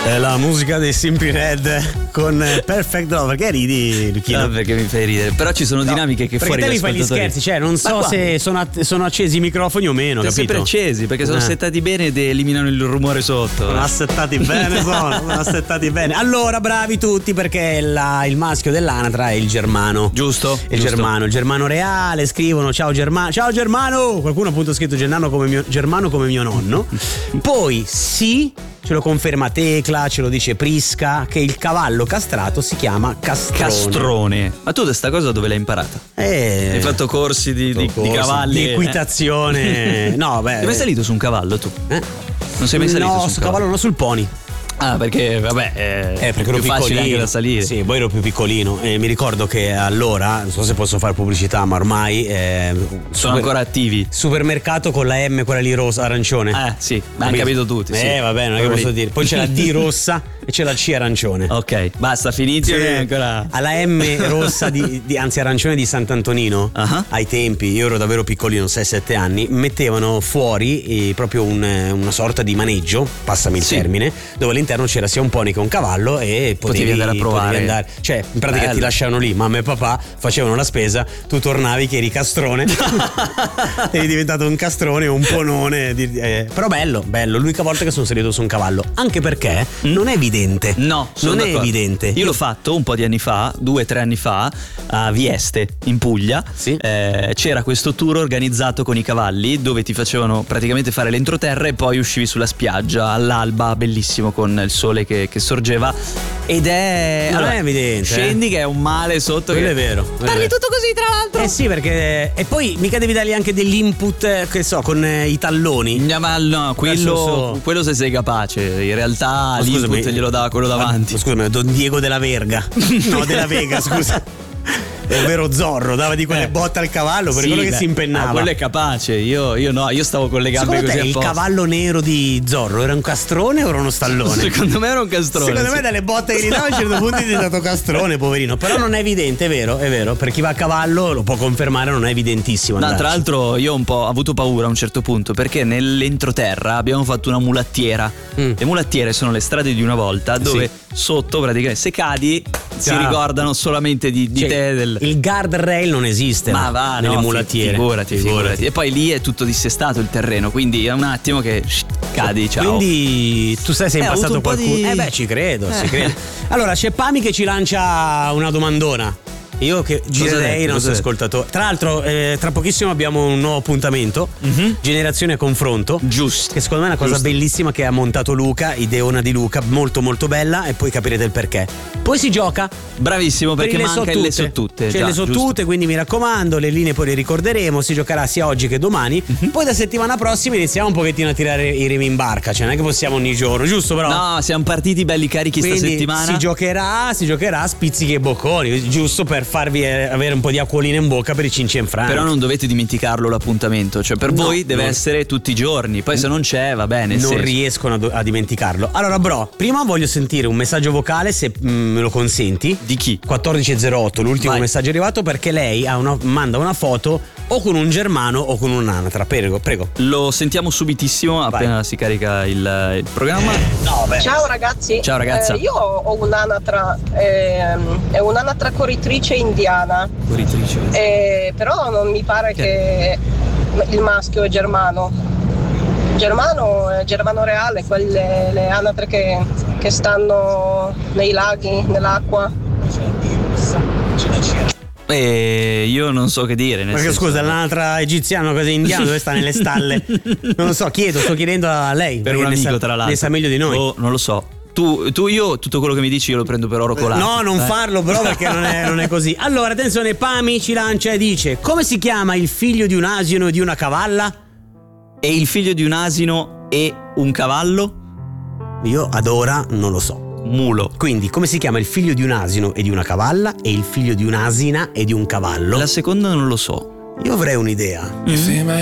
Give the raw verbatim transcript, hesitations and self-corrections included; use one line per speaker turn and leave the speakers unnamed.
È la musica dei Simply Red con Perfect Love. Perché ridi, Luchino?
No, perché mi fai ridere. Però ci sono
No,
dinamiche che fuori
perché te mi fai gli scherzi, cioè non so se sono, att- sono accesi i microfoni o meno,
sono
capito?
sempre accesi perché sono
Eh.
settati bene ed eliminano il rumore sotto.
Sono assettati bene, sono, sono assettati bene. Allora, bravi tutti, perché la- il maschio dell'anatra è il germano.
Giusto?
Il
giusto.
germano, il germano reale, scrivono ciao Germano, ciao Germano! Qualcuno appunto ha scritto Germano come mio, germano come mio nonno. Poi sì, ce lo conferma Tecla, ce lo dice Prisca, che il cavallo castrato si chiama castrone.
Castrone. Ma tu questa cosa dove l'hai imparata?
Eh,
Hai fatto corsi di, di,
corsi
di cavalli?
di equitazione. No, beh.
Sei mai salito su un cavallo tu?
Eh?
Non sei mai salito
No,
su un
sul cavallo, no, sul pony.
Ah, perché vabbè, è
Eh, perché ero
più facile
piccolino
anche da salire.
Sì, poi ero più piccolino e mi ricordo che allora, non so se posso fare pubblicità, ma ormai eh,
Sono
super-
ancora attivi.
supermercato con la M, quella lì rosa, arancione.
Eh, sì, ma hanno capito tutti.
Eh,
sì.
vabbè, non è che
Quello
posso
lì.
dire. Poi c'è la D rossa e c'è la C arancione.
Ok, basta, finiti
Sì.
ancora.
Alla M rossa di, di- anzi arancione di Sant'Antonino,
Ah.
ai tempi, io ero davvero piccolino, sei sette anni, mettevano fuori eh, proprio un- una sorta di maneggio, passami il
Sì.
termine, dove all'interno c'era sia un pony che un cavallo e potevi,
Potevi andare a provare.
potevi andare. Cioè, in pratica
Bello.
ti lasciavano lì, mamma e papà facevano la spesa, tu tornavi che eri castrone, eri diventato un castrone o un ponone. di- eh, però bello, bello, l'unica volta che sono salito su un cavallo, anche perché non è evidente.
No, sono
non è
d'accordo.
evidente.
Io l'ho fatto un po' di anni fa, due o tre anni fa, a Vieste, in Puglia.
Sì.
Eh, c'era questo tour organizzato con i cavalli dove ti facevano praticamente fare l'entroterra e poi uscivi sulla spiaggia all'alba, bellissimo, con il sole che, che sorgeva. Ed è.
Non è evidente,
Scendi che è un male sotto.
Quello
che...
è vero. quello è
Parli
vero.
tutto così, tra l'altro.
Eh sì, perché. E poi mica devi dargli anche dell'input, eh, che so, con eh, i talloni.
No, ma no, quello,
so-
quello se sei capace. In realtà
Ma
l'input
scusami,
glielo dà quello davanti.
Ma scusami, Don Diego della Verga. No, della Vega, scusa. Ovvero Zorro, dava di quelle
Eh.
botte al cavallo per
Sì,
quello che
beh,
si impennava.
ah, quello è capace. Io, io no, io stavo con le gambe
Secondo
così
te
a
il
posto.
cavallo nero di Zorro era un castrone o era uno stallone?
Secondo me era un castrone.
Secondo
sì.
me dalle botte che gli dava a un certo punto è diventato castrone, poverino. Però non è evidente, è vero, è vero. Per chi va a cavallo lo può confermare, non è evidentissimo.
No,
andarci.
tra l'altro io ho un po' avuto paura a un certo punto perché nell'entroterra abbiamo fatto una mulattiera.
Mm.
Le mulattiere sono le strade di una volta dove
Sì.
sotto praticamente se cadi si
Ah.
ricordano solamente di, di
Cioè,
te. Del...
Il guardrail non esiste.
Ma va,
nelle
no,
mulattiere.
Figurati, figurati. E poi lì è tutto dissestato il terreno, quindi è un attimo che shh, cadi, ciao.
Quindi tu sai se è
Eh, ho avuto
impassato
un po'
qualcuno.
di-
Eh beh, ci credo, ci
Eh.
credo. Allora, c'è Pami che ci lancia una domandona. Io che girerei i
detto?
nostri
Cosa
ascoltatori. Tra l'altro, eh, tra pochissimo abbiamo un nuovo appuntamento,
Mhm.
Generazione Confronto.
Giusto.
Che secondo me è una cosa
Giusto.
bellissima che ha montato Luca, ideona di Luca, molto molto bella, e poi capirete il perché. Poi si gioca.
Bravissimo, perché
per le
manca
so
le
tutte.
so tutte.
Cioè
già,
le so
giusto.
tutte, quindi mi raccomando, le linee poi le ricorderemo, si giocherà sia oggi che domani.
Mhm.
Poi da settimana prossima iniziamo un pochettino a tirare i remi in barca, cioè non è che possiamo ogni giorno, giusto però?
No, siamo partiti belli carichi sta
Quindi
settimana.
si giocherà, si giocherà a spizzichi e bocconi, giusto per farvi eh, avere un po' di acquolina in bocca per i Cinci and Frank.
Però non dovete dimenticarlo l'appuntamento, cioè per
No,
voi deve
non-
essere tutti i giorni, poi se non c'è va bene. nel
non
senso.
riescono a, a dimenticarlo. Allora, bro, prima voglio sentire un messaggio vocale, se mm, me lo consenti.
Di chi?
quattordici zero otto, l'ultimo
Vai.
messaggio arrivato, perché lei ha una- manda una foto o con un germano o con un'anatra. Prego, prego.
Lo sentiamo subitissimo appena si carica il, il programma.
No, beh.
Ciao ragazzi.
Ciao, ragazza.
Eh, io ho un'anatra, ehm, è un'anatra corritrice indiana,
Corritrice.
eh, però non mi pare che il maschio è germano. Germano è germano reale, quelle le anatre che, che stanno nei laghi, nell'acqua.
E io non so che dire. Nel
Perché
senso-
scusa, l'anatra egiziana, cosa indiana, dove sta nelle stalle? Non lo so, chiedo, sto chiedendo a lei.
Per
perché
un
ne
amico,
sa,
tra l'altro.
Ne sa meglio di noi.
Oh, non lo so. Tu, tu, io, tutto quello che mi dici io lo prendo per oro colato.
No, non
eh.
farlo, bro, perché non è, non è così. Allora, attenzione, Pami ci lancia e dice: come si chiama il figlio di un asino e di una cavalla?
E il figlio di un asino e un cavallo?
Io ad ora non lo so.
Mulo.
Quindi, come si chiama il figlio di un asino e di una cavalla e il figlio di un'asina e di un cavallo?
La seconda non lo so.
Io avrei un'idea.
Mm.